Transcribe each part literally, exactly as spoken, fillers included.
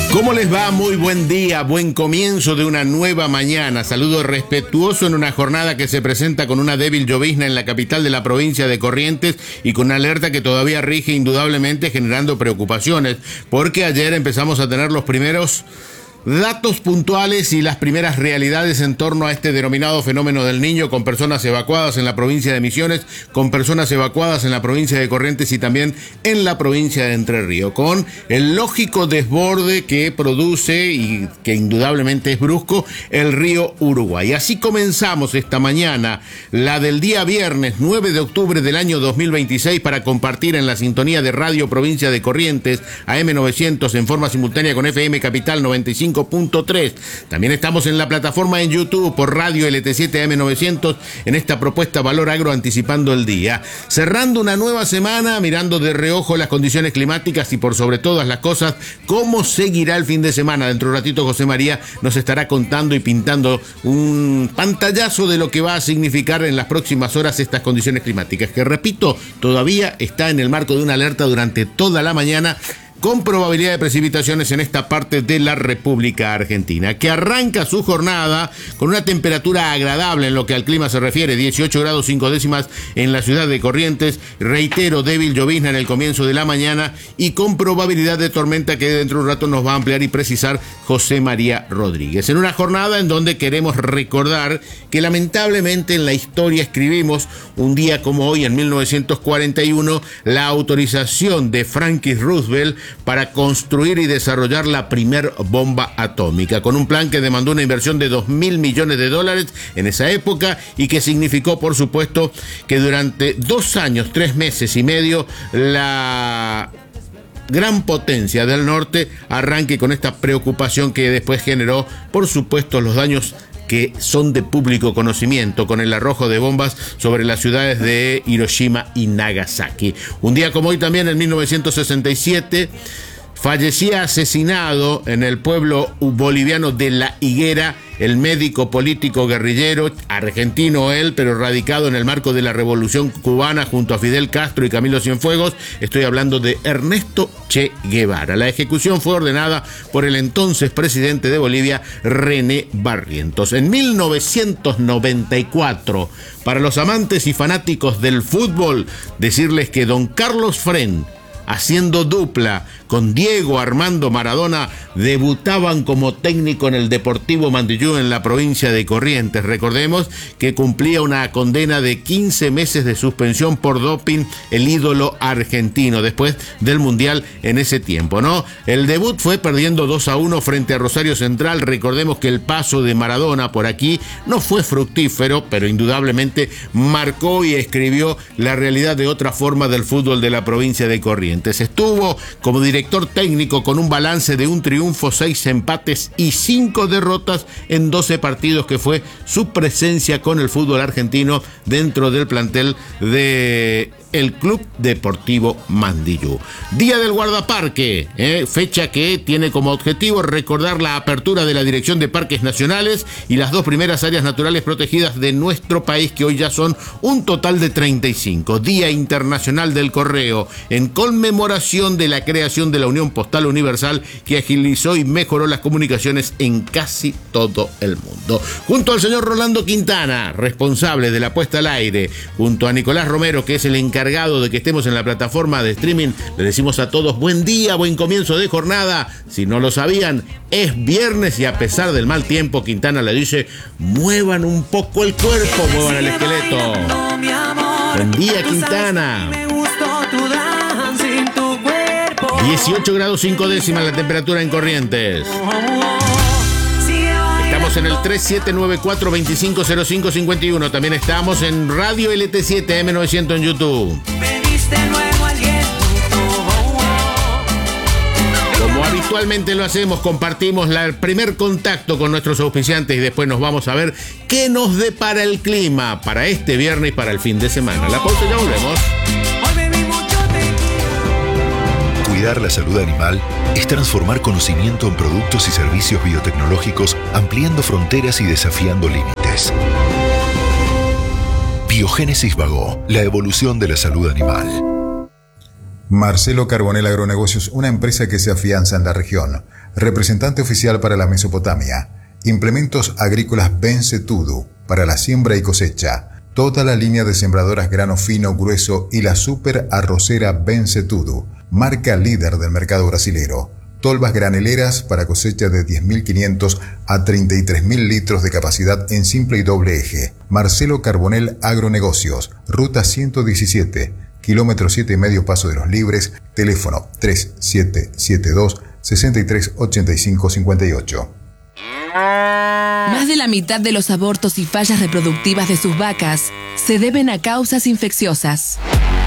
¿Cómo les va? Muy buen día, buen comienzo de una nueva mañana. Saludo respetuoso en una jornada que se presenta con una débil llovizna en la capital de la provincia de Corrientes y con una alerta que todavía rige indudablemente, generando preocupaciones, porque ayer empezamos a tener los primeros datos puntuales y las primeras realidades en torno a este denominado fenómeno del Niño, con personas evacuadas en la provincia de Misiones, con personas evacuadas en la provincia de Corrientes y también en la provincia de Entre Ríos, con el lógico desborde que produce y que indudablemente es brusco el río Uruguay. Así comenzamos esta mañana, la del día viernes nueve de octubre del año dos mil veintiséis, para compartir en la sintonía de Radio Provincia de Corrientes A M novecientos en forma simultánea con F M Capital noventa y cinco punto tres. También estamos en la plataforma en YouTube por Radio L T siete A M novecientos en esta propuesta Valor Agro anticipando el día. Cerrando una nueva semana, mirando de reojo las condiciones climáticas y por sobre todas las cosas, cómo seguirá el fin de semana. Dentro de un ratito José María nos estará contando y pintando un pantallazo de lo que va a significar en las próximas horas estas condiciones climáticas, que repito, todavía está en el marco de una alerta durante toda la mañana, con probabilidad de precipitaciones en esta parte de la República Argentina, que arranca su jornada con una temperatura agradable en lo que al clima se refiere, dieciocho grados cinco décimas en la ciudad de Corrientes, reitero, débil llovizna en el comienzo de la mañana y con probabilidad de tormenta que dentro de un rato nos va a ampliar y precisar José María Rodríguez. En una jornada en donde queremos recordar que lamentablemente en la historia escribimos un día como hoy, en mil novecientos cuarenta y uno, la autorización de Franklin Roosevelt para construir y desarrollar la primer bomba atómica, con un plan que demandó una inversión de dos mil millones de dólares en esa época y que significó, por supuesto, que durante dos años, tres meses y medio, la gran potencia del norte arranque con esta preocupación que después generó, por supuesto, los daños que son de público conocimiento, con el arrojo de bombas sobre las ciudades de Hiroshima y Nagasaki. Un día como hoy también, en mil novecientos sesenta y siete, fallecía asesinado en el pueblo boliviano de La Higuera el médico político guerrillero, argentino él, pero radicado en el marco de la Revolución Cubana junto a Fidel Castro y Camilo Cienfuegos. Estoy hablando de Ernesto Che Guevara. La ejecución fue ordenada por el entonces presidente de Bolivia, René Barrientos. En mil novecientos noventa y cuatro, para los amantes y fanáticos del fútbol, decirles que don Carlos Fren, haciendo dupla con Diego Armando Maradona, debutaban como técnico en el Deportivo Mandillú en la provincia de Corrientes. Recordemos que cumplía una condena de quince meses de suspensión por doping el ídolo argentino después del Mundial en ese tiempo, ¿no? El debut fue perdiendo dos a uno frente a Rosario Central. Recordemos que el paso de Maradona por aquí no fue fructífero, pero indudablemente marcó y escribió la realidad de otra forma del fútbol de la provincia de Corrientes. Estuvo como director técnico con un balance de un triunfo, seis empates y cinco derrotas en doce partidos, que fue su presencia con el fútbol argentino dentro del plantel de el Club Deportivo Mandillú. Día del Guardaparque, eh, fecha que tiene como objetivo recordar la apertura de la Dirección de Parques Nacionales y las dos primeras áreas naturales protegidas de nuestro país, que hoy ya son un total de treinta y cinco. Día Internacional del Correo, en conmemoración de la creación de la Unión Postal Universal, que agilizó y mejoró las comunicaciones en casi todo el mundo. Junto al señor Rolando Quintana, responsable de la puesta al aire, junto a Nicolás Romero, que es el encargado de que estemos en la plataforma de streaming, le decimos a todos buen día, buen comienzo de jornada. Si no lo sabían, es viernes y a pesar del mal tiempo, Quintana le dice: muevan un poco el cuerpo, muevan el esqueleto. Buen día, Quintana. dieciocho grados cinco décimas la temperatura en Corrientes. Estamos en el tres siete nueve cuatro, dos cinco cero cinco cinco uno. También estamos en Radio L T siete A M novecientos en YouTube. Como habitualmente lo hacemos, compartimos la, el primer contacto con nuestros auspiciantes y después nos vamos a ver qué nos depara el clima para este viernes y para el fin de semana. La pausa, ya volvemos. Cuidar la salud animal es transformar conocimiento en productos y servicios biotecnológicos, ampliando fronteras y desafiando límites. Biogénesis Vago, la evolución de la salud animal. Marcelo Carbonell Agronegocios, una empresa que se afianza en la región. Representante oficial para la Mesopotamia. Implementos agrícolas Bensetudo para la siembra y cosecha. Toda la línea de sembradoras grano fino, grueso y la super arrocera Bensetudo, marca líder del mercado brasilero. Tolvas graneleras para cosecha de diez mil quinientos a treinta y tres mil litros de capacidad en simple y doble eje. Marcelo Carbonell Agronegocios, ruta ciento diecisiete, kilómetro siete y medio Paso de los Libres, teléfono tres siete siete dos, seis tres ocho cinco cinco ocho. Más de la mitad de los abortos y fallas reproductivas de sus vacas se deben a causas infecciosas.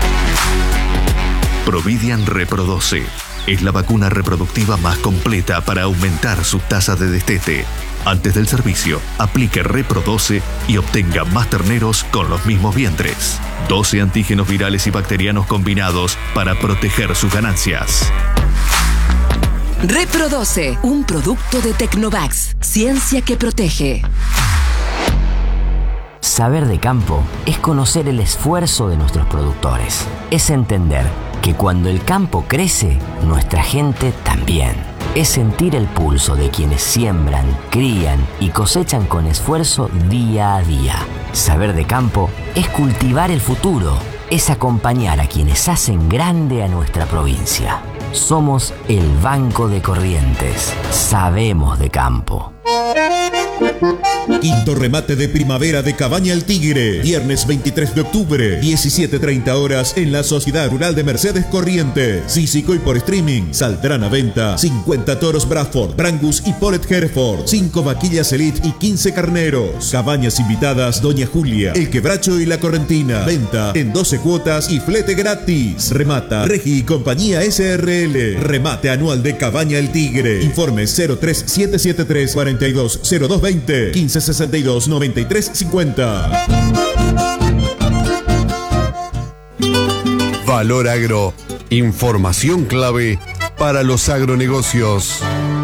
Providian Reprodoce es la vacuna reproductiva más completa para aumentar su tasa de destete. Antes del servicio, aplique Reprodoce y obtenga más terneros con los mismos vientres. doce antígenos virales y bacterianos combinados para proteger sus ganancias. Reprodoce, un producto de Tecnovax, ciencia que protege. Saber de campo es conocer el esfuerzo de nuestros productores. Es entender que cuando el campo crece, nuestra gente también. Es sentir el pulso de quienes siembran, crían y cosechan con esfuerzo día a día. Saber de campo es cultivar el futuro. Es acompañar a quienes hacen grande a nuestra provincia. Somos el Banco de Corrientes. Sabemos de campo. Quinto remate de primavera de Cabaña El Tigre. Viernes veintitrés de octubre, diecisiete treinta horas en la Sociedad Rural de Mercedes Corrientes. Físico y por streaming. Saldrán a venta cincuenta toros Bradford, Brangus y Polet Hereford, cinco vaquillas Elite y quince carneros. Cabañas invitadas Doña Julia, El Quebracho y La Correntina. Venta en doce cuotas y flete gratis. Remata Regi y Compañía S R L. Remate anual de Cabaña El Tigre. Informe cero tres siete siete tres, cuatro dos cero dos veinte, quince sesenta y dos, noventa y tres cincuenta. Valor Agro. Información clave para los agronegocios.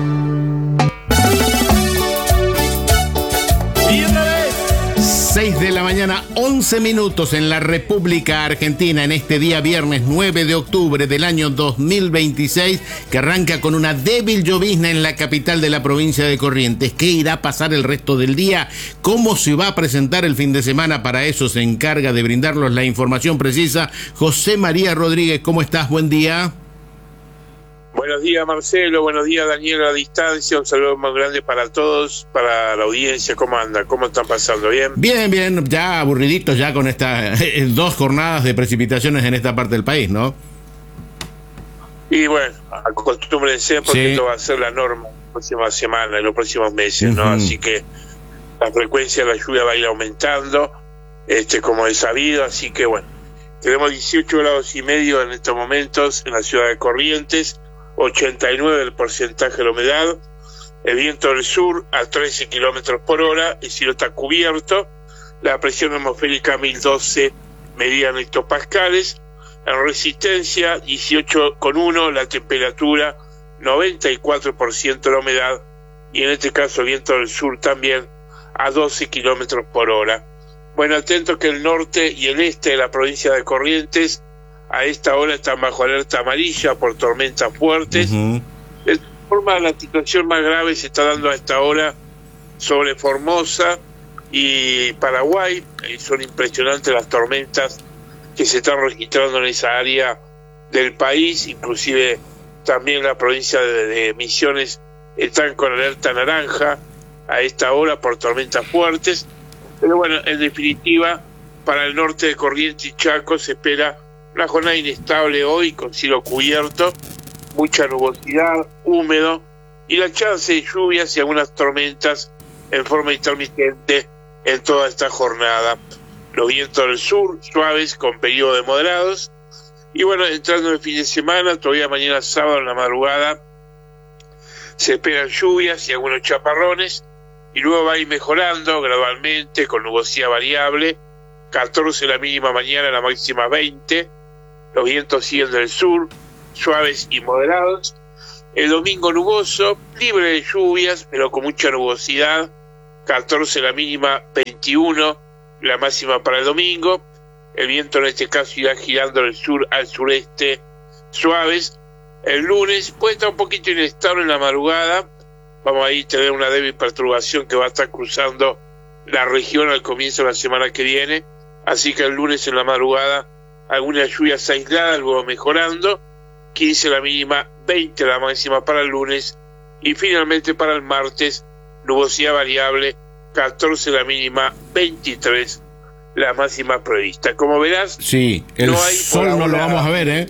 seis de la mañana, once minutos en la República Argentina, en este día viernes nueve de octubre del año dos mil veintiséis, que arranca con una débil llovizna en la capital de la provincia de Corrientes. ¿Qué irá a pasar el resto del día? ¿Cómo se va a presentar el fin de semana? Para eso se encarga de brindarnos la información precisa José María Rodríguez. ¿Cómo estás? Buen día. Buenos días, Marcelo. Buenos días, Daniel, a la distancia. Un saludo más grande para todos, para la audiencia. ¿Cómo andan? ¿Cómo están pasando? ¿Bien? Bien, bien. Ya aburriditos ya con estas dos jornadas de precipitaciones en esta parte del país, ¿no? Y bueno, acostúmbrense porque sí, esto va a ser la norma la próxima semana, en los próximos meses, ¿no? Uh-huh. Así que la frecuencia de la lluvia va a ir aumentando, este como es sabido. Así que bueno, tenemos dieciocho grados y medio en estos momentos en la ciudad de Corrientes, ochenta y nueve el porcentaje de la humedad, el viento del sur a trece kilómetros por hora, el cielo está cubierto, la presión atmosférica mil doce medida en hectopascales, la resistencia dieciocho coma uno, la temperatura noventa y cuatro por ciento de la humedad, y en este caso el viento del sur también a doce kilómetros por hora. Bueno, atentos que el norte y el este de la provincia de Corrientes a esta hora están bajo alerta amarilla por tormentas fuertes. Uh-huh. De forma, la situación más grave se está dando a esta hora sobre Formosa y Paraguay. Eh, son impresionantes las tormentas que se están registrando en esa área del país, inclusive también la provincia de, de Misiones están con alerta naranja a esta hora por tormentas fuertes. Pero bueno, en definitiva, para el norte de Corrientes y Chaco se espera una jornada inestable hoy, con cielo cubierto, mucha nubosidad, húmedo, y la chance de lluvias y algunas tormentas en forma intermitente en toda esta jornada. Los vientos del sur, suaves, con periodos de moderados. Y bueno, entrando en el fin de semana, todavía mañana sábado en la madrugada, se esperan lluvias y algunos chaparrones, y luego va a ir mejorando gradualmente, con nubosidad variable, catorce la mínima mañana, la máxima veinte. Los vientos siguen del sur, suaves y moderados. El domingo nuboso, libre de lluvias, pero con mucha nubosidad, catorce la mínima, veintiuno la máxima para el domingo. El viento en este caso irá girando del sur al sureste suaves. El lunes puede estar un poquito inestable en la madrugada. Vamos a ir a tener una débil perturbación que va a estar cruzando la región al comienzo de la semana que viene. Así que el lunes en la madrugada algunas lluvias aisladas, luego mejorando. quince la mínima, veinte la máxima para el lunes. Y finalmente para el martes, nubosidad variable, catorce la mínima, veintitrés la máxima prevista. Como verás, sí, el no hay sol no lo vamos a ver, ¿eh?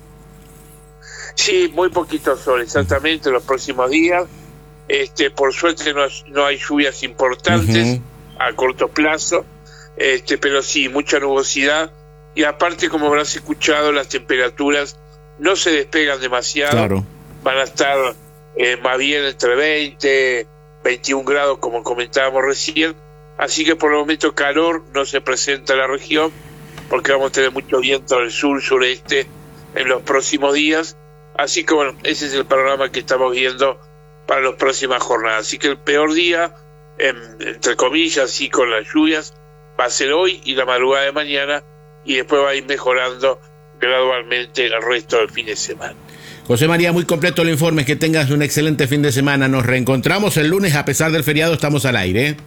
Sí, muy poquito sol, exactamente, en los próximos días. Este, por suerte no, no hay lluvias importantes uh-huh. a corto plazo, este, pero sí, mucha nubosidad. Y aparte, como habrás escuchado, las temperaturas no se despegan demasiado. Claro. Van a estar eh, más bien entre veinte, veintiún grados, como comentábamos recién. Así que por el momento calor no se presenta en la región, porque vamos a tener mucho viento del sur, sureste en los próximos días. Así que bueno, ese es el panorama que estamos viendo para las próximas jornadas. Así que el peor día, en, entre comillas, sí, con las lluvias, va a ser hoy y la madrugada de mañana, y después va a ir mejorando gradualmente el resto del fin de semana. José María, muy completo el informe, que tengas un excelente fin de semana. Nos reencontramos el lunes, a pesar del feriado, estamos al aire, ¿eh?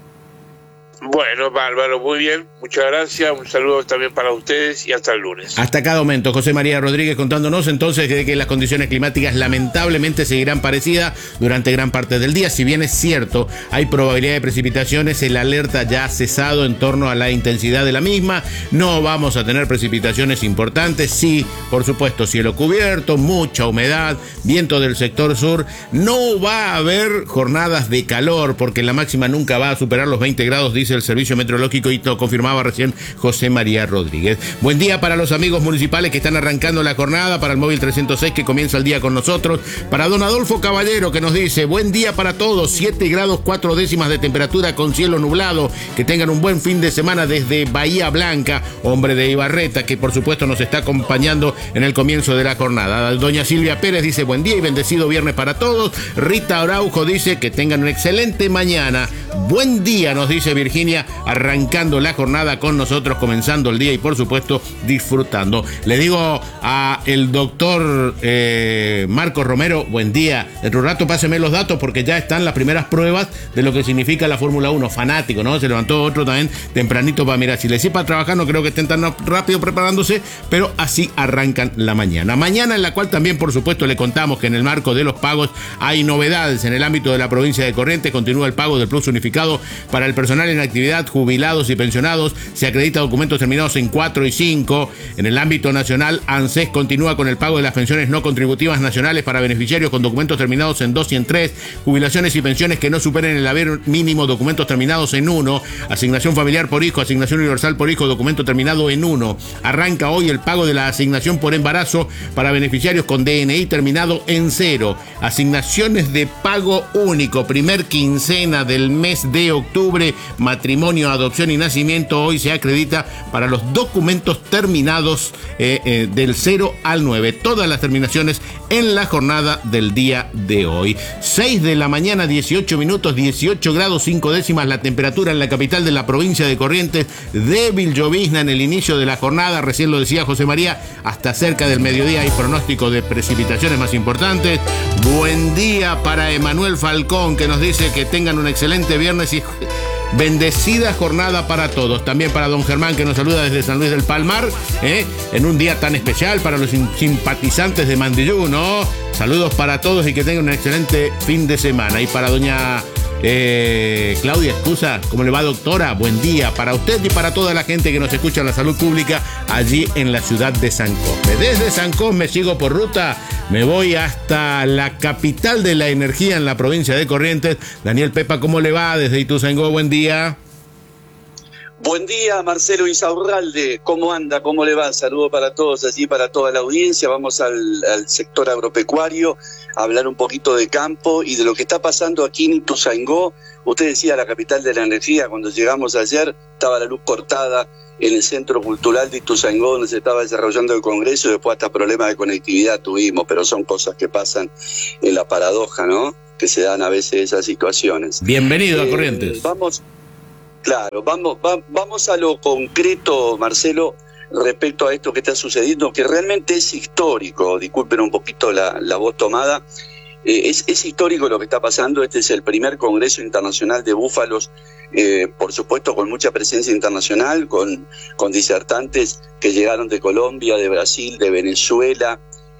Bueno, bárbaro, muy bien, muchas gracias, un saludo también para ustedes y hasta el lunes. Hasta cada momento, José María Rodríguez contándonos entonces de que las condiciones climáticas lamentablemente seguirán parecidas durante gran parte del día. Si bien es cierto, hay probabilidad de precipitaciones, el alerta ya ha cesado en torno a la intensidad de la misma. No vamos a tener precipitaciones importantes, sí, por supuesto, cielo cubierto, mucha humedad, viento del sector sur. No va a haber jornadas de calor porque la máxima nunca va a superar los veinte grados, dice el Servicio Meteorológico, y lo confirmaba recién José María Rodríguez. Buen día para los amigos municipales que están arrancando la jornada, para el móvil trescientos seis que comienza el día con nosotros, para don Adolfo Caballero que nos dice, buen día para todos, siete grados cuatro décimas de temperatura con cielo nublado, que tengan un buen fin de semana desde Bahía Blanca, hombre de Ibarreta, que por supuesto nos está acompañando en el comienzo de la jornada. Doña Silvia Pérez dice, buen día y bendecido viernes para todos. Rita Araujo dice que tengan una excelente mañana. Buen día, nos dice Virginia, arrancando la jornada con nosotros, comenzando el día y por supuesto disfrutando. Le digo a el doctor eh, Marcos Romero, buen día. Dentro de un rato páseme los datos porque ya están las primeras pruebas de lo que significa la Fórmula uno. Fanático, ¿no? Se levantó otro también tempranito para mirar. Si les para trabajar, no creo que estén tan rápido preparándose, pero así arrancan la mañana. Mañana en la cual también, por supuesto, le contamos que en el marco de los pagos hay novedades. En el ámbito de la provincia de Corrientes continúa el pago del plus unificado para el personal en actividad, jubilados y pensionados. Se acredita documentos terminados en cuatro y cinco. En el ámbito nacional, ANSES continúa con el pago de las pensiones no contributivas nacionales para beneficiarios con documentos terminados en dos y en tres. Jubilaciones y pensiones que no superen el haber mínimo, documentos terminados en uno. Asignación familiar por hijo, asignación universal por hijo, documento terminado en uno. Arranca hoy el pago de la asignación por embarazo para beneficiarios con D N I terminado en cero. Asignaciones de pago único, primer quincena del mes de octubre, matrimonio, adopción y nacimiento, hoy se acredita para los documentos terminados eh, eh, del cero al nueve. Todas las terminaciones en la jornada del día de hoy. seis de la mañana, dieciocho minutos, dieciocho grados cinco décimas la temperatura en la capital de la provincia de Corrientes. Débil llovizna en el inicio de la jornada, recién lo decía José María, hasta cerca del mediodía hay pronóstico de precipitaciones más importantes. Buen día para Emanuel Falcón, que nos dice que tengan un excelente viernes y bendecida jornada para todos. También para don Germán, que nos saluda desde San Luis del Palmar, ¿eh? en un día tan especial para los simpatizantes de Mandillú, ¿no? Saludos para todos y que tengan un excelente fin de semana. Y para doña eh, Claudia Escusa, ¿cómo le va, doctora? Buen día para usted y para toda la gente que nos escucha en la salud pública allí en la ciudad de San Cosme. Desde San Cosme sigo por ruta, me voy hasta la capital de la energía en la provincia de Corrientes. Daniel Pepa, ¿cómo le va? Desde Ituzaingó, buen día. Buen día, Marcelo Insaurralde. ¿Cómo anda? ¿Cómo le va? Saludo para todos allí, para toda la audiencia. Vamos al, al sector agropecuario a hablar un poquito de campo y de lo que está pasando aquí en Ituzaingó. Usted decía la capital de la energía. Cuando llegamos ayer estaba la luz cortada en el Centro Cultural de Ituzaingó, donde se estaba desarrollando el Congreso, y después hasta problemas de conectividad tuvimos, pero son cosas que pasan en la paradoja, ¿no? Que se dan a veces esas situaciones. Bienvenido eh, a Corrientes. Vamos... Claro, vamos, va, vamos a lo concreto, Marcelo. respecto a esto que está sucediendo, que realmente es histórico. Disculpen un poquito la, la voz tomada. Eh, es, es histórico lo que está pasando. Este es el primer Congreso Internacional de Búfalos, eh, por supuesto con mucha presencia internacional, con, con disertantes que llegaron de Colombia, de Brasil, de Venezuela,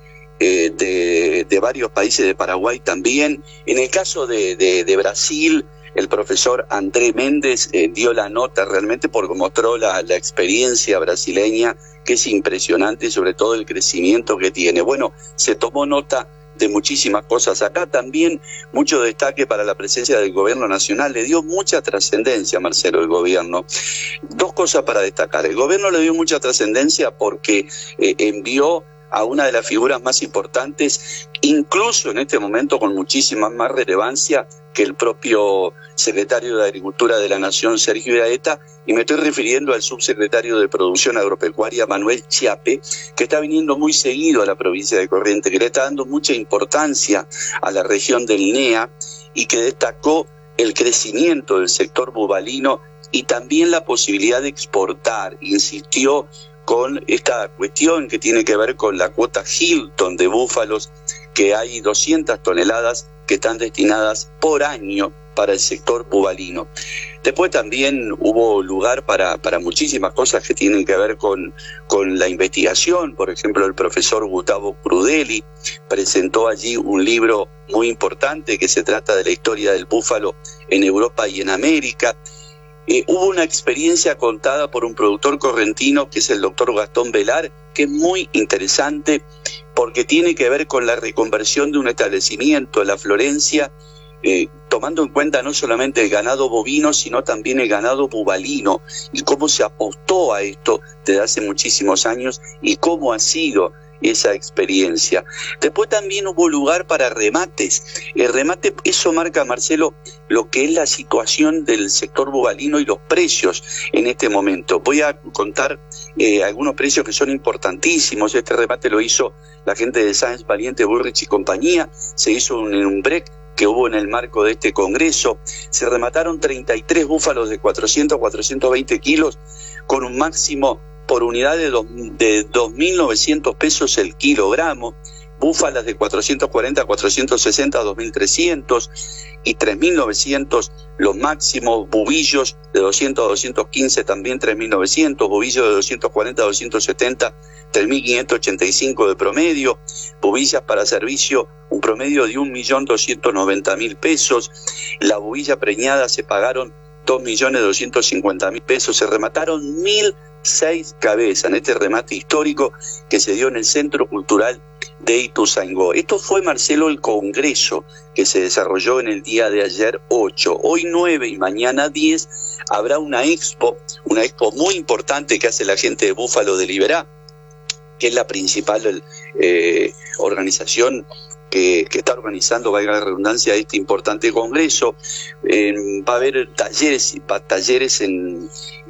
eh, de, de varios países, de Paraguay también. En el caso de, de, de Brasil, el profesor André Méndez eh, dio la nota realmente porque mostró la, la experiencia brasileña, que es impresionante, y sobre todo el crecimiento que tiene. Bueno, se tomó nota de muchísimas cosas. Acá también mucho destaque para la presencia del gobierno nacional. Le dio mucha trascendencia, Marcelo, el gobierno. Dos cosas para destacar. El gobierno le dio mucha trascendencia porque eh, envió a una de las figuras más importantes, incluso en este momento con muchísima más relevancia que el propio secretario de Agricultura de la Nación, Sergio Iraeta, y me estoy refiriendo al subsecretario de Producción Agropecuaria, Manuel Chiappe, que está viniendo muy seguido a la provincia de Corrientes, que le está dando mucha importancia a la región del N E A y que destacó el crecimiento del sector bubalino y también la posibilidad de exportar. Insistió con esta cuestión que tiene que ver con la cuota Hilton de búfalos, que hay doscientas toneladas que están destinadas por año para el sector bubalino. Después también hubo lugar para, para muchísimas cosas que tienen que ver con, con la investigación. Por ejemplo, el profesor Gustavo Crudeli presentó allí un libro muy importante que se trata de la historia del búfalo en Europa y en América. Eh, hubo una experiencia contada por un productor correntino que es el doctor Gastón Velar, que es muy interesante porque tiene que ver con la reconversión de un establecimiento, la Florencia, eh, tomando en cuenta no solamente el ganado bovino, sino también el ganado bubalino, y cómo se apostó a esto desde hace muchísimos años y cómo ha sido esa experiencia. Después también hubo lugar para remates. El remate, eso marca, Marcelo, lo que es la situación del sector bubalino y los precios en este momento. Voy a contar eh, algunos precios que son importantísimos. Este remate lo hizo la gente de Sáenz Valiente, Burrich y compañía. Se hizo en un, un break que hubo en el marco de este congreso. Se remataron treinta y tres búfalos de cuatrocientos a cuatrocientos veinte kilos con un máximo por unidad de, do, de dos mil novecientos pesos el kilogramo, búfalas de cuatrocientos cuarenta a cuatrocientos sesenta a dos mil trescientos y tres mil novecientos los máximos, bubillos de doscientos a doscientos quince también tres mil novecientos, bubillos de doscientos cuarenta a doscientos setenta tres mil quinientos ochenta y cinco de promedio, bubillas para servicio un promedio de un millón doscientos noventa mil pesos, la bubilla preñada se pagaron dos millones doscientos cincuenta mil pesos, se remataron mil seis cabezas en este remate histórico que se dio en el Centro Cultural de Ituzaingó. Esto fue, Marcelo, el congreso que se desarrolló en el día de ayer ocho. Hoy nueve y mañana diez habrá una expo, una expo muy importante que hace la gente de Búfalo de Liberá, que es la principal eh, organización Que, que está organizando, valga la redundancia, este importante congreso. Eh, va a haber talleres, va, talleres en,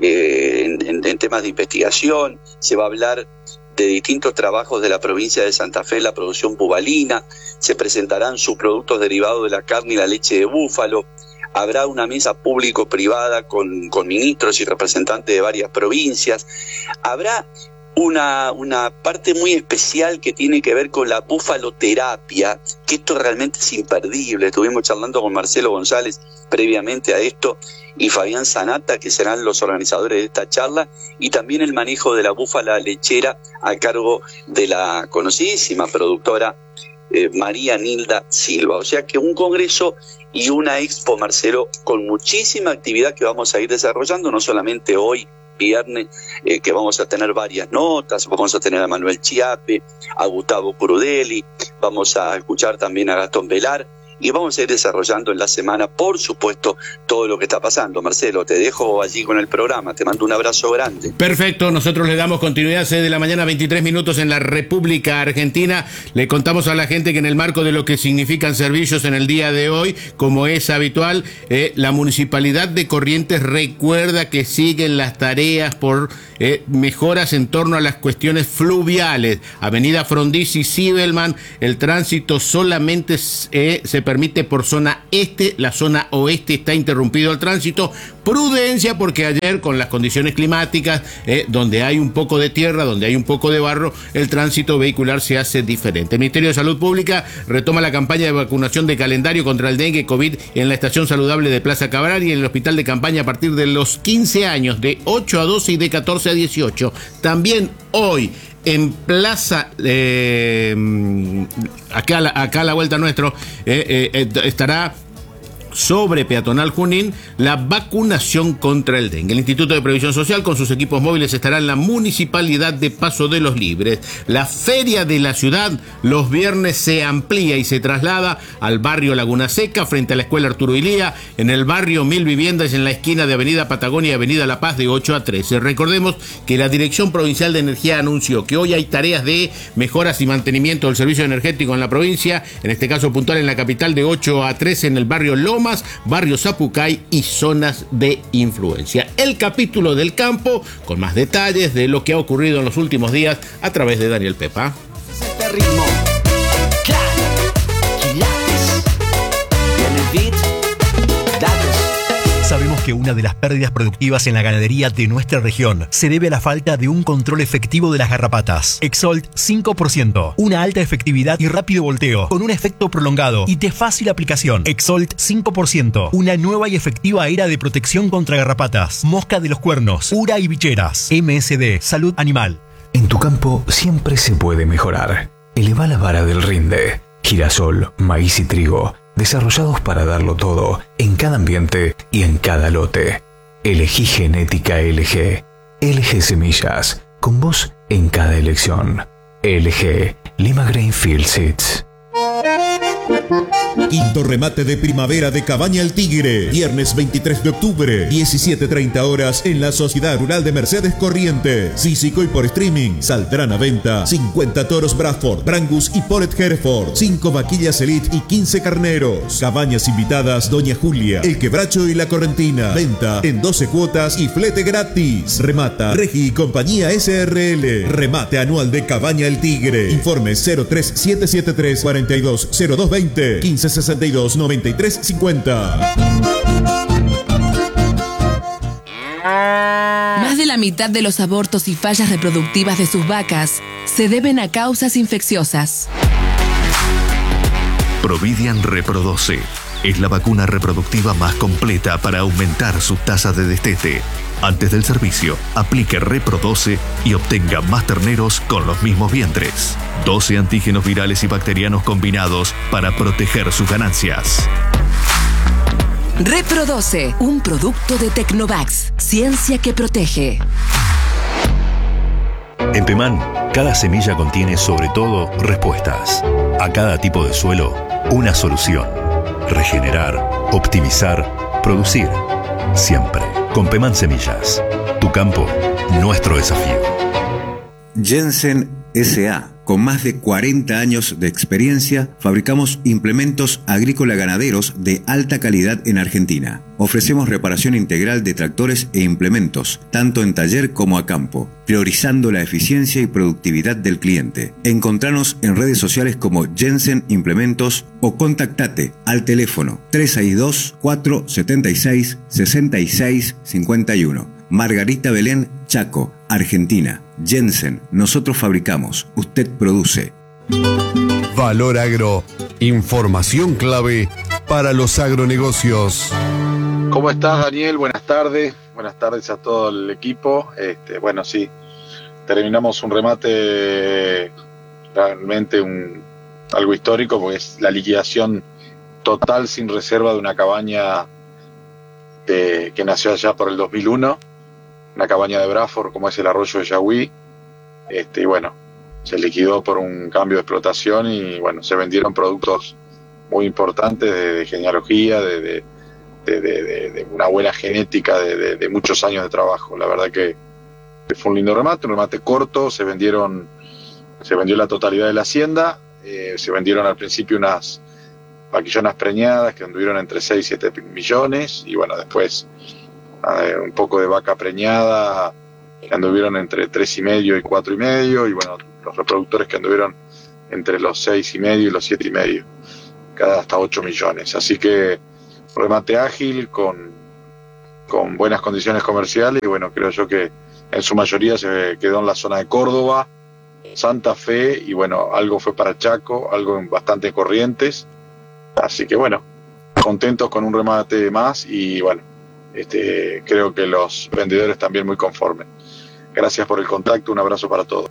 eh, en, en temas de investigación, se va a hablar de distintos trabajos de la provincia de Santa Fe, la producción bubalina, se presentarán subproductos derivados de la carne y la leche de búfalo, habrá una mesa público-privada con, con ministros y representantes de varias provincias, habrá Una, una parte muy especial que tiene que ver con la búfaloterapia, que esto realmente es imperdible. Estuvimos charlando con Marcelo González previamente a esto y Fabián Zanata, que serán los organizadores de esta charla, y también el manejo de la búfala lechera a cargo de la conocidísima productora eh, María Nilda Silva. O sea que un congreso y una expo, Marcelo, con muchísima actividad que vamos a ir desarrollando, no solamente hoy, viernes, eh, que vamos a tener varias notas, vamos a tener a Manuel Chiappe, a Gustavo Crudeli, vamos a escuchar también a Gastón Velar, y vamos a ir desarrollando en la semana, por supuesto, todo lo que está pasando. Marcelo, te dejo allí con el programa, te mando un abrazo grande. Perfecto, nosotros le damos continuidad, seis de la mañana, veintitrés minutos en la República Argentina. Le contamos a la gente que en el marco de lo que significan servicios en el día de hoy, como es habitual, eh, la Municipalidad de Corrientes recuerda que siguen las tareas por eh, mejoras en torno a las cuestiones fluviales. Avenida Frondizi y Sibelman, el tránsito solamente eh, se permite por zona este, la zona oeste está interrumpido el tránsito. Prudencia, porque ayer con las condiciones climáticas, eh, donde hay un poco de tierra, donde hay un poco de barro, el tránsito vehicular se hace diferente. El Ministerio de Salud Pública retoma la campaña de vacunación de calendario contra el dengue COVID en la estación saludable de Plaza Cabral y en el hospital de campaña a partir de los quince años, de ocho a doce y de catorce a dieciocho. También hoy, en Plaza, eh, acá, acá a la vuelta nuestro, eh, eh, estará sobre Peatonal Junín la vacunación contra el dengue. El Instituto de Previsión Social con sus equipos móviles estará en la Municipalidad de Paso de los Libres. La feria de la ciudad los viernes se amplía y se traslada al barrio Laguna Seca frente a la Escuela Arturo Ilía, en el barrio Mil Viviendas en la esquina de Avenida Patagonia y Avenida La Paz de ocho a trece. Recordemos que la Dirección Provincial de Energía anunció que hoy hay tareas de mejoras y mantenimiento del servicio energético en la provincia, en este caso puntual en la capital de ocho a trece en el barrio Loma, barrio Zapucay y zonas de influencia. El capítulo del campo con más detalles de lo que ha ocurrido en los últimos días a través de Daniel Pepa. Este ritmo, claro, quilates, viene el beat, datos. Sabemos que una de las pérdidas productivas en la ganadería de nuestra región se debe a la falta de un control efectivo de las garrapatas. Exolt cinco por ciento, una alta efectividad y rápido volteo, con un efecto prolongado y de fácil aplicación. Exolt cinco por ciento, una nueva y efectiva era de protección contra garrapatas, mosca de los cuernos, ura y bicheras. M S D, Salud Animal. En tu campo siempre se puede mejorar. Eleva la vara del rinde. Girasol, maíz y trigo, desarrollados para darlo todo, en cada ambiente y en cada lote. Elegí Genética L G. L G Semillas, con vos en cada elección. L G, Lima Grainfield Seeds. Quinto remate de primavera de Cabaña El Tigre, viernes veintitrés de octubre, diecisiete treinta horas en la Sociedad Rural de Mercedes Corrientes. Físico y por streaming. Saldrán a venta cincuenta toros Bradford, Brangus y Polet Hereford, cinco vaquillas Elite y quince carneros. Cabañas invitadas Doña Julia, El Quebracho y La Correntina. Venta en doce cuotas y flete gratis. Remata Regi y Compañía S R L. Remate anual de Cabaña El Tigre. Informe cero tres siete siete tres, cuatro dos cero dos veinte, quince sesenta y dos, noventa y tres cincuenta. Más de la mitad de los abortos y fallas reproductivas de sus vacas se deben a causas infecciosas. Providian Reprodoce es la vacuna reproductiva más completa para aumentar su tasa de destete. Antes del servicio, aplique Reprodoce y obtenga más terneros con los mismos vientres. doce antígenos virales y bacterianos combinados para proteger sus ganancias. Reprodoce, un producto de Tecnovax, ciencia que protege. En Pemán, cada semilla contiene sobre todo respuestas. A cada tipo de suelo, una solución. Regenerar, optimizar, producir. Siempre. Con Pemán Semillas. Tu campo, nuestro desafío. Jensen S A Con más de cuarenta años de experiencia, fabricamos implementos agrícola-ganaderos de alta calidad en Argentina. Ofrecemos reparación integral de tractores e implementos, tanto en taller como a campo, priorizando la eficiencia y productividad del cliente. Encontranos en redes sociales como Jensen Implementos o contactate al teléfono tres seis dos, cuatro siete seis, seis seis cinco uno. Margarita Belén, Chaco, Argentina. Jensen, nosotros fabricamos, usted produce. Valor Agro, información clave para los agronegocios. ¿Cómo estás, Daniel? Buenas tardes. Buenas tardes a todo el equipo. Este, bueno, sí, terminamos un remate realmente un, algo histórico, porque es la liquidación total sin reserva de una cabaña de, que nació allá por el dos mil uno. Una cabaña de Bradford como es el arroyo de Yagüí, este, y bueno, se liquidó por un cambio de explotación y bueno, se vendieron productos muy importantes de, de genealogía, de, de, de, de, de una buena genética de, de, de muchos años de trabajo. La verdad que fue un lindo remate, un remate corto, se vendieron, se vendió la totalidad de la hacienda, eh, se vendieron al principio unas vaquillonas preñadas que anduvieron entre seis y siete millones y bueno, después un poco de vaca preñada que anduvieron entre tres y medio y cuatro y medio y bueno, los reproductores que anduvieron entre los seis y medio y los siete y medio. cada hasta ocho millones. Así que remate ágil, con, con buenas condiciones comerciales, y bueno, creo yo que en su mayoría se quedó en la zona de Córdoba, Santa Fe, y bueno, algo fue para Chaco, algo en bastante Corrientes. Así que bueno, contentos con un remate más, y bueno, este, creo que los vendedores también muy conformes. Gracias por el contacto, un abrazo para todos.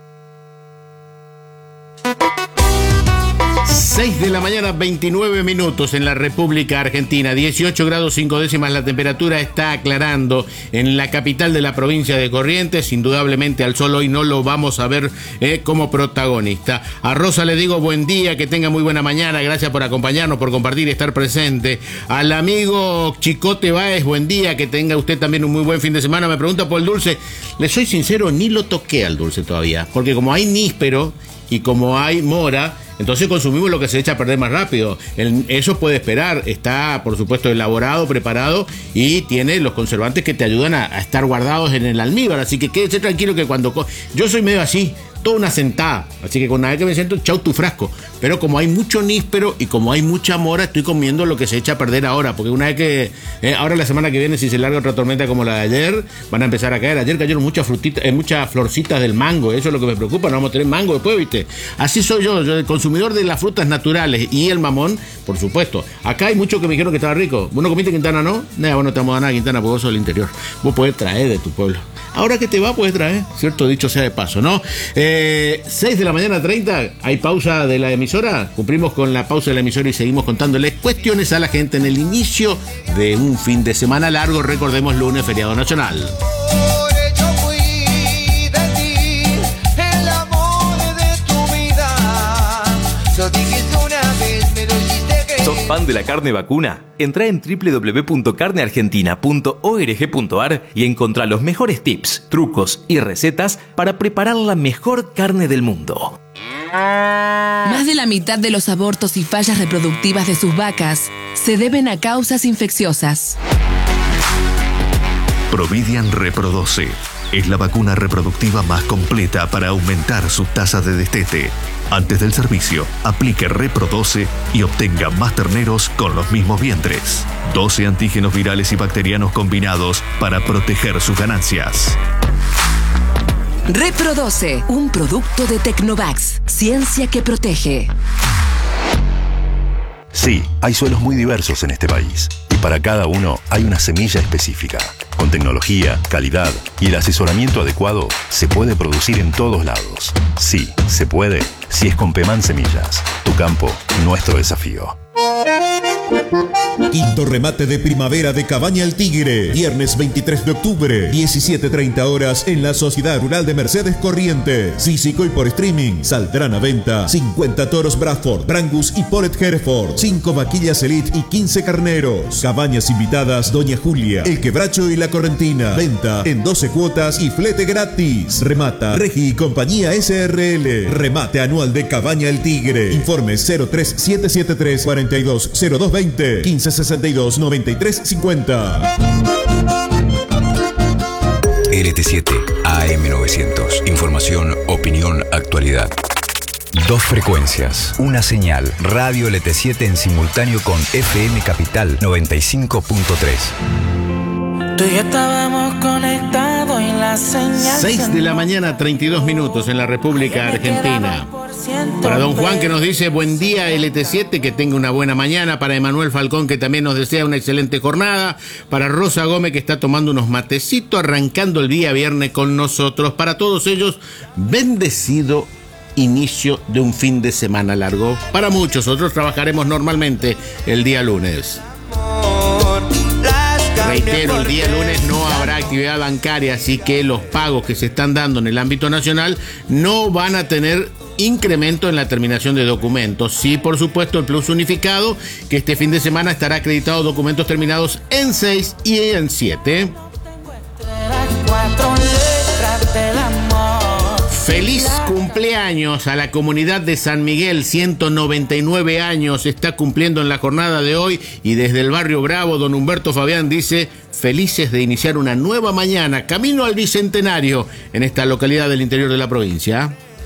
seis de la mañana, veintinueve minutos en la República Argentina, dieciocho grados cinco décimas, la temperatura está aclarando en la capital de la provincia de Corrientes. Indudablemente al sol hoy no lo vamos a ver eh, como protagonista. A Rosa le digo buen día, que tenga muy buena mañana, gracias por acompañarnos, por compartir y estar presente. Al amigo Chicote Báez, buen día, que tenga usted también un muy buen fin de semana. Me pregunta por el dulce, le soy sincero, ni lo toqué al dulce todavía, porque como hay níspero y como hay mora, entonces consumimos lo que se echa a perder más rápido. El, eso puede esperar, está por supuesto elaborado, preparado, y tiene los conservantes que te ayudan a, a estar guardados en el almíbar, así que quédese tranquilo que cuando... Co- yo soy medio así, toda una sentada, así que con una vez que me siento, chau tu frasco. Pero como hay mucho níspero y como hay mucha mora, estoy comiendo lo que se echa a perder ahora, porque una vez que, eh, ahora la semana que viene, si se larga otra tormenta como la de ayer, van a empezar a caer. Ayer cayeron muchas frutitas, eh, muchas florcitas del mango, eso es lo que me preocupa, no vamos a tener mango después, ¿viste? Así soy yo, yo el consumidor de las frutas naturales y el mamón, por supuesto. Acá hay muchos que me dijeron que estaba rico. ¿Vos no comiste Quintana, no? Nada, vos no te vamos a dar nada Quintana, porque vos sos del interior. Vos podés traer de tu pueblo. Ahora que te va, puedes traer, ¿cierto? Dicho sea de paso, ¿no? Eh, seis de la mañana, treinta, hay pausa de la emisora. Cumplimos con la pausa de la emisora y seguimos contándoles cuestiones a la gente en el inicio de un fin de semana largo. Recordemos, lunes, feriado nacional. ¿Sos fan de la carne vacuna? Entrá en doble u doble u doble u punto carne argentina punto org punto ar y encontrá los mejores tips, trucos y recetas para preparar la mejor carne del mundo. Más de la mitad de los abortos y fallas reproductivas de sus vacas se deben a causas infecciosas. Providian Reprodoce es la vacuna reproductiva más completa para aumentar sus tasas de destete. Antes del servicio, aplique Reprodoce y obtenga más terneros con los mismos vientres. doce antígenos virales y bacterianos combinados para proteger sus ganancias. Reprodoce, un producto de Tecnovax, ciencia que protege. Sí, hay suelos muy diversos en este país y para cada uno hay una semilla específica. Con tecnología, calidad y el asesoramiento adecuado, se puede producir en todos lados. Sí, se puede, si es con Pemán Semillas. Tu campo, nuestro desafío. Quinto remate de primavera de Cabaña El Tigre, viernes veintitrés de octubre, diecisiete treinta horas en la Sociedad Rural de Mercedes Corrientes. Físico y por streaming. Saldrán a venta cincuenta toros Bradford, Brangus y Polet Hereford, cinco vaquillas Elite y quince carneros. Cabañas invitadas Doña Julia, El Quebracho y La Correntina. Venta en doce cuotas y flete gratis. Remata Regi y Compañía S R L. Remate anual de Cabaña El Tigre. Informes cero tres siete siete tres, cuatro dos cero dos veinte, quince sesenta y dos, noventa y tres cincuenta. L T siete A M novecientos. Información, opinión, actualidad. Dos frecuencias, una señal. Radio L T siete en simultáneo con F M Capital noventa y cinco punto tres. Tú y yo estábamos conectados en la señal. seis de la mañana, treinta y dos minutos en la República Argentina. Para don Juan, que nos dice buen día L T siete, que tenga una buena mañana. Para Emanuel Falcón, que también nos desea una excelente jornada. Para Rosa Gómez, que está tomando unos matecitos, arrancando el día viernes con nosotros. Para todos ellos, bendecido inicio de un fin de semana largo. Para muchos, otros trabajaremos normalmente el día lunes. Reitero, el día lunes no habrá actividad bancaria, así que los pagos que se están dando en el ámbito nacional no van a tener incremento en la terminación de documentos. Sí, por supuesto, el Plus Unificado, que este fin de semana estará acreditado documentos terminados en seis y en siete. Feliz cumpleaños a la comunidad de San Miguel, ciento noventa y nueve años está cumpliendo en la jornada de hoy, y desde el barrio Bravo, don Humberto Fabián dice, felices de iniciar una nueva mañana, camino al bicentenario en esta localidad del interior de la provincia.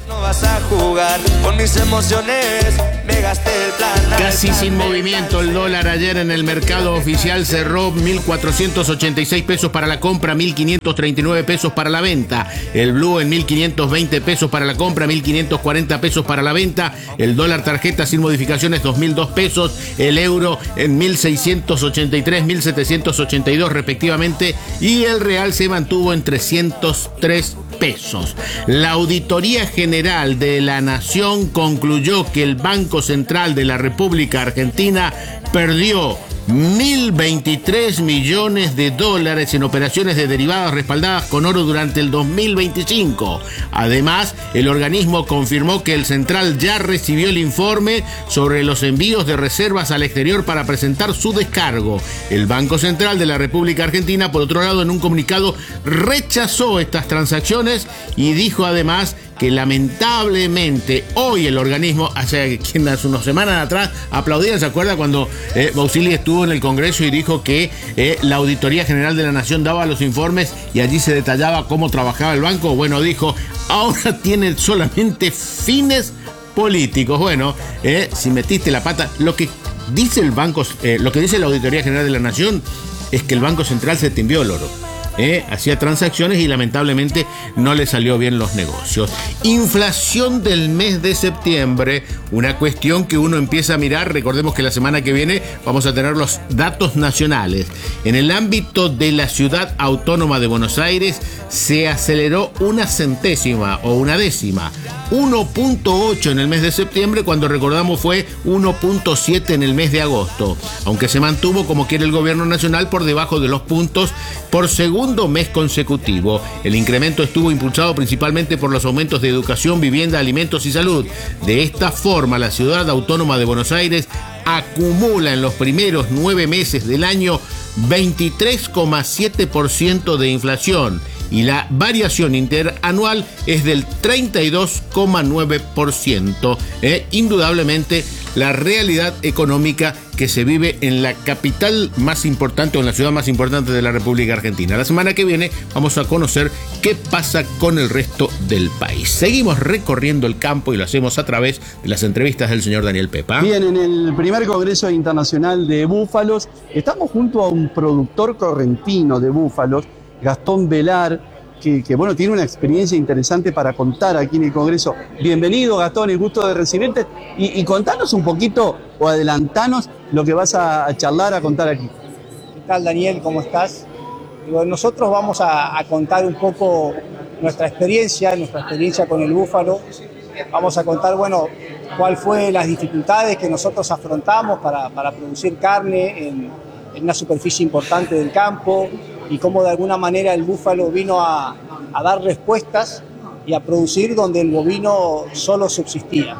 No vas a jugar con mis emociones, me gasté el plan. Casi sin movimiento el dólar ayer en el mercado oficial cerró mil cuatrocientos ochenta y seis pesos para la compra, mil quinientos treinta y nueve pesos para la venta. El blue en mil quinientos veinte pesos para la compra, mil quinientos cuarenta pesos para la venta. El dólar tarjeta sin modificaciones dos mil dos pesos. El euro en mil seiscientos ochenta y tres, mil setecientos ochenta y dos respectivamente. Y el real se mantuvo en trescientos tres pesos. La Auditoría General de la Nación concluyó que el Banco Central de la República Argentina perdió mil veintitrés millones de dólares en operaciones de derivados respaldadas con oro durante el dos mil veinticinco. Además, el organismo confirmó que el central ya recibió el informe sobre los envíos de reservas al exterior para presentar su descargo. El Banco Central de la República Argentina, por otro lado, en un comunicado rechazó estas transacciones y dijo además que lamentablemente hoy el organismo, hace, hace unas semanas atrás aplaudían, ¿se acuerda cuando eh, Bausili estuvo en el Congreso y dijo que eh, la Auditoría General de la Nación daba los informes y allí se detallaba cómo trabajaba el banco? Bueno, dijo, ahora tiene solamente fines políticos. Bueno, eh, si metiste la pata, lo que dice el banco, eh, lo que dice la Auditoría General de la Nación es que el Banco Central se timbió el oro. Eh, hacía transacciones y lamentablemente no le salió bien los negocios. Inflación del mes de septiembre, una cuestión que uno empieza a mirar. Recordemos que la semana que viene vamos a tener los datos nacionales. En el ámbito de la ciudad autónoma de Buenos Aires se aceleró una centésima o una décima, uno punto ocho en el mes de septiembre, cuando recordamos fue uno punto siete en el mes de agosto, aunque se mantuvo, como quiere el gobierno nacional, por debajo de los puntos por segundo mes consecutivo. El incremento estuvo impulsado principalmente por los aumentos de educación, vivienda, alimentos y salud. De esta forma, la ciudad autónoma de Buenos Aires acumula en los primeros nueve meses del año veintitrés coma siete por ciento de inflación y la variación interanual es del treinta y dos coma nueve por ciento. Eh, indudablemente, la realidad económica que se vive en la capital más importante o en la ciudad más importante de la República Argentina. La semana que viene vamos a conocer qué pasa con el resto del país. Seguimos recorriendo el campo y lo hacemos a través de las entrevistas del señor Daniel Pepa. Bien, en el primer Congreso Internacional de Búfalos estamos junto a un productor correntino de búfalos, Gastón Velar, que, que bueno, tiene una experiencia interesante para contar aquí en el Congreso. Bienvenido, Gastón, el gusto de recibirte. Y, y contanos un poquito, o adelantanos lo que vas a, a charlar, a contar aquí. ¿Qué tal, Daniel? ¿Cómo estás? Digo, nosotros vamos a, a contar un poco nuestra experiencia, nuestra experiencia con el búfalo. Vamos a contar, bueno, cuál fue las dificultades que nosotros afrontamos para, para producir carne en, en una superficie importante del campo, y cómo de alguna manera el búfalo vino a, a dar respuestas y a producir donde el bovino solo subsistía.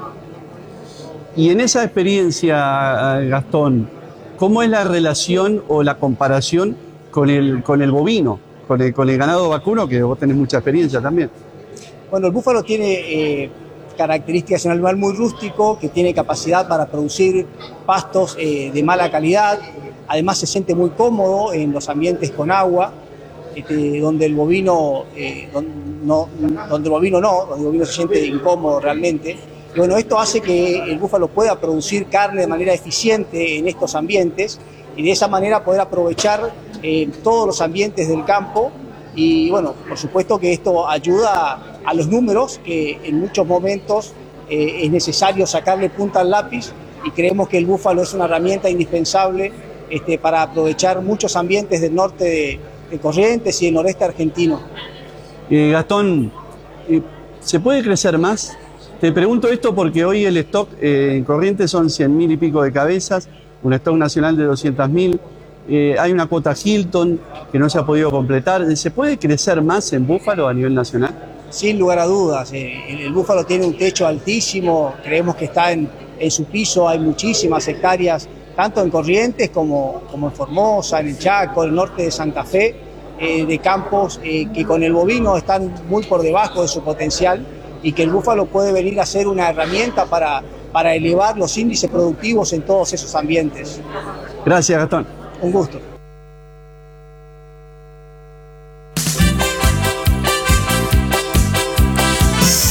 Y en esa experiencia, Gastón, ¿cómo es la relación o la comparación con el, con el bovino, con el, con el ganado vacuno, que vos tenés mucha experiencia también? Bueno, el búfalo tiene eh, características, un animal muy rústico, que tiene capacidad para producir pastos eh, de mala calidad. Además se siente muy cómodo en los ambientes con agua, este, donde el bovino eh, donde, no, donde el bovino no, donde el bovino se siente incómodo realmente. Y bueno, esto hace que el búfalo pueda producir carne de manera eficiente en estos ambientes y de esa manera poder aprovechar eh, todos los ambientes del campo. Y bueno, por supuesto que esto ayuda a, a los números, que en muchos momentos eh, es necesario sacarle punta al lápiz, y creemos que el búfalo es una herramienta indispensable Este, para aprovechar muchos ambientes del norte de, de Corrientes y del noreste argentino. Eh, Gastón, eh, ¿se puede crecer más? Te pregunto esto porque hoy el stock eh, en Corrientes son cien mil y pico de cabezas, un stock nacional de doscientas mil, eh, hay una cuota Hilton que no se ha podido completar. ¿Se puede crecer más en búfalo a nivel nacional? Sin lugar a dudas, eh, el, el búfalo tiene un techo altísimo, creemos que está en, en su piso, hay muchísimas hectáreas, tanto en Corrientes como, como en Formosa, en el Chaco, en el norte de Santa Fe, eh, de campos eh, que con el bovino están muy por debajo de su potencial, y que el búfalo puede venir a ser una herramienta para, para elevar los índices productivos en todos esos ambientes. Gracias, Gastón. Un gusto.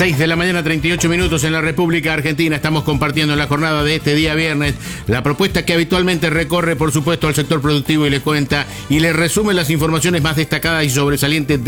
seis de la mañana, treinta y ocho minutos en la República Argentina. Estamos compartiendo en la jornada de este día viernes la propuesta que habitualmente recorre, por supuesto, al sector productivo y le cuenta y le resume las informaciones más destacadas y sobresalientes de